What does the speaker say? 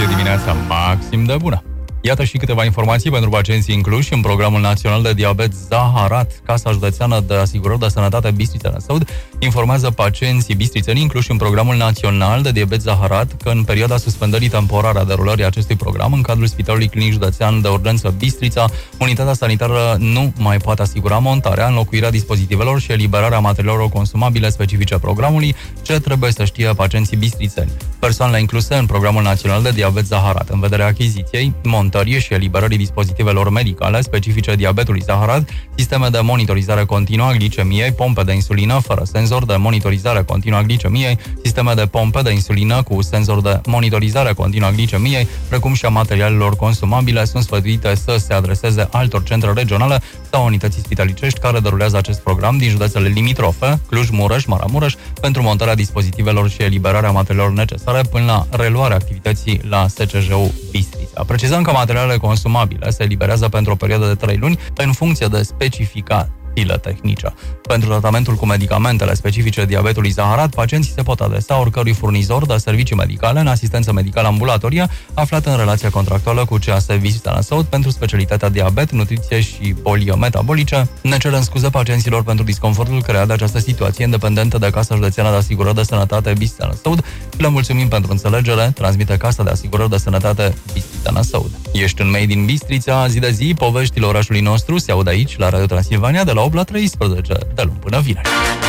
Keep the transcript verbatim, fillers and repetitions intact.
fie dimineața maxim de bună. Iată și câteva informații pentru pacienții incluși în Programul Național de Diabet Zaharat. Casa Județeană de Asigurări de Sănătate Bistrița-Năsăud informează pacienții bistrițeni incluși în Programul Național de Diabet Zaharat că în perioada suspendării temporare a derulării acestui program, în cadrul Spitalului Clinic Județean de Urgență Bistrița, unitatea sanitară nu mai poate asigura montarea, înlocuirea dispozitivelor și eliberarea materialelor consumabile specifice programului, ce trebuie să știe pacienții bistrițeni. Persoanele incluse în Programul Național de Diabet Zaharat, în vederea achiziției, montării și eliberării dispozitivelor medicale specifice diabetului zaharat, sisteme de monitorizare continuă a glicemiei, pompe de insulină fără senzor de monitorizare continuă a glicemiei, sisteme de pompe de insulină cu senzor de monitorizare continuă a glicemiei, precum și a materialelor consumabile, sunt sfătuite să se adreseze altor centre regionale sau unității spitalicești care derulează acest program din județele limitrofe, Cluj, Mureș, Maramureș, pentru montarea dispozitivelor și eliberarea materialelor necesare până la reluarea activității la S C J-ul Bistrița. Precizăm că materialele consumabile se eliberează pentru o perioadă de trei luni în funcție de specificațiile tehnice. Pentru tratamentul cu medicamentele specifice diabetului zaharat, pacienții se pot adresa oricărui furnizor de servicii medicale în asistență medicală ambulatorie aflat în relația contractuală cu C A S Bistrița-Năsăud pentru specialitatea diabet, nutriție și boli metabolice. Ne cerem scuze pacienților pentru disconfortul creat de această situație independentă de Casa Județeană de Asigurări de Sănătate Bistrița-Năsăud și le mulțumim pentru înțelegere, transmite Casa de Asigurări de Sănătate Bistrița-Năsăud. Ești în Made in Bistrița, zi de zi, poveștile orașului nostru se aud aici, la Radio Transilvania, de la opt la treisprezece, de luni până vineri.